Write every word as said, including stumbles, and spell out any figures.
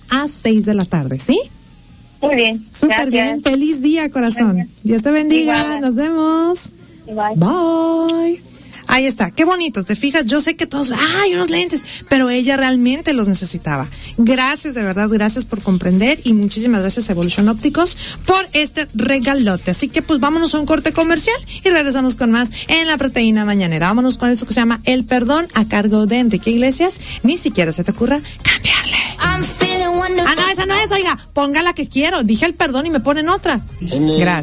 a seis de la tarde, ¿sí? Muy bien. Súper bien. Feliz día, corazón. Gracias. Dios te bendiga. Igual. Nos vemos. Bye. Bye. Ahí está, qué bonito, te fijas, yo sé que todos, ay, unos lentes, pero ella realmente los necesitaba. Gracias, de verdad, gracias por comprender y muchísimas gracias a Evolution Ópticos por este regalote. Así que pues vámonos a un corte comercial y regresamos con más en La Proteína Mañanera. Vámonos con eso que se llama El Perdón, a cargo de Enrique Iglesias. Ni siquiera se te ocurra cambiarle. Ah, no, esa no es, oiga, ponga la que quiero. Dije El Perdón y me ponen otra. Gracias.